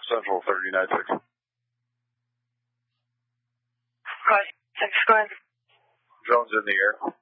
Central 39-6. Right, thanks, go ahead. Drone's in the air.